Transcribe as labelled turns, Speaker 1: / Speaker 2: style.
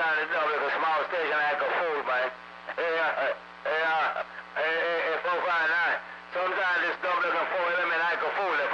Speaker 1: sometimes it's double like a small station like a fool, man. Hey, 459. Sometimes it's double like a 4 element like a fool.